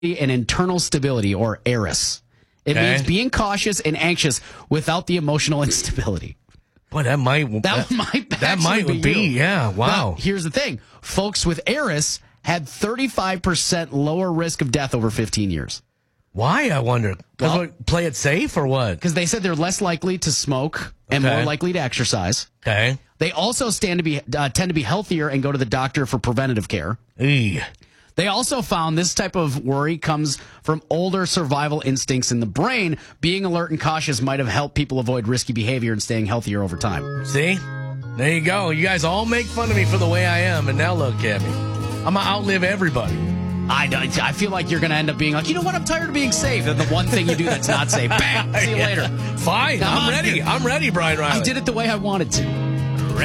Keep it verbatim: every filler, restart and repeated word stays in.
and internal stability, or ERIS. It Okay. means being cautious and anxious without the emotional instability. Boy, that might That, that, might that actually might be, be, you. yeah. Wow. Now, here's the thing. Folks with ERIS had thirty-five percent lower risk of death over fifteen years. Why, I wonder? 'Cause Well- what, play it safe or what? Because they said they're less likely to smoke and Okay. more likely to exercise. Okay. They also stand to be uh, tend to be healthier and go to the doctor for preventative care. Eey. They also found this type of worry comes from older survival instincts in the brain. Being alert and cautious might have helped people avoid risky behavior and staying healthier over time. See? There you go. You guys all make fun of me for the way I am, and now look at me. I'm going to outlive everybody. I, I feel like you're going to end up being like, you know what, I'm tired of being safe. And the one thing you do that's not safe, bam, see you Yeah. later. Fine. Come I'm on, ready. dude. I'm ready, Brian Riley. I did it the way I wanted to.